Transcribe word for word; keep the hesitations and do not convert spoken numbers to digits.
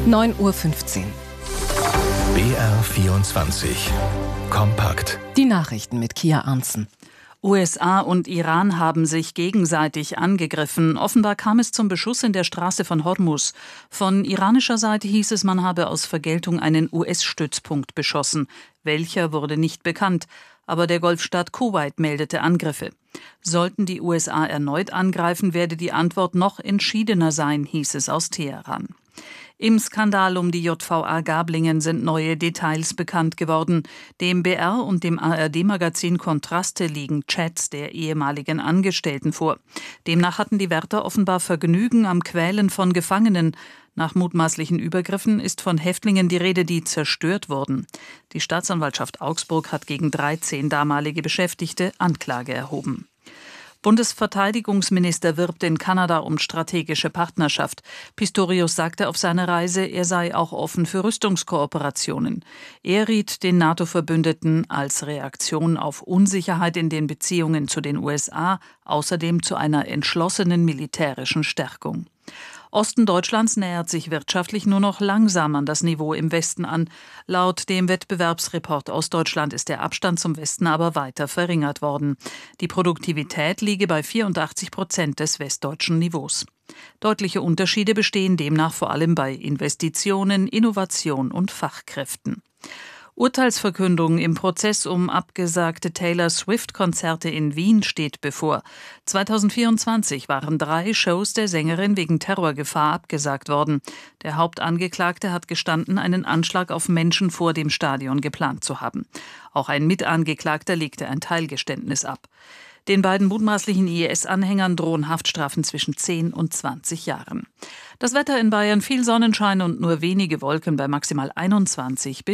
neun Uhr fünfzehn. B R vierundzwanzig. Kompakt. Die Nachrichten mit Kia Arntzen. U S A und Iran haben sich gegenseitig angegriffen. Offenbar kam es zum Beschuss in der Straße von Hormuz. Von iranischer Seite hieß es, man habe aus Vergeltung einen U S-Stützpunkt beschossen. Welcher wurde nicht bekannt. Aber der Golfstaat Kuwait meldete Angriffe. Sollten die U S A erneut angreifen, werde die Antwort noch entschiedener sein, hieß es aus Teheran. Im Skandal um die J V A Gablingen sind neue Details bekannt geworden. Dem B R und dem A R D-Magazin Kontraste liegen Chats der ehemaligen Angestellten vor. Demnach hatten die Wärter offenbar Vergnügen am Quälen von Gefangenen. Nach mutmaßlichen Übergriffen ist von Häftlingen die Rede, die zerstört wurden. Die Staatsanwaltschaft Augsburg hat gegen dreizehn damalige Beschäftigte Anklage erhoben. Bundesverteidigungsminister wirbt in Kanada um strategische Partnerschaft. Pistorius sagte auf seiner Reise, er sei auch offen für Rüstungskooperationen. Er riet den NATO-Verbündeten als Reaktion auf Unsicherheit in den Beziehungen zu den U S A außerdem zu einer entschlossenen militärischen Stärkung. Osten Deutschlands nähert sich wirtschaftlich nur noch langsam an das Niveau im Westen an. Laut dem Wettbewerbsreport Ostdeutschland ist der Abstand zum Westen aber weiter verringert worden. Die Produktivität liege bei vierundachtzig Prozent des westdeutschen Niveaus. Deutliche Unterschiede bestehen demnach vor allem bei Investitionen, Innovation und Fachkräften. Urteilsverkündung im Prozess um abgesagte Taylor-Swift-Konzerte in Wien steht bevor. zweitausendvierundzwanzig waren drei Shows der Sängerin wegen Terrorgefahr abgesagt worden. Der Hauptangeklagte hat gestanden, einen Anschlag auf Menschen vor dem Stadion geplant zu haben. Auch ein Mitangeklagter legte ein Teilgeständnis ab. Den beiden mutmaßlichen I S-Anhängern drohen Haftstrafen zwischen zehn und zwanzig Jahren. Das Wetter in Bayern: viel Sonnenschein und nur wenige Wolken bei maximal einundzwanzig bis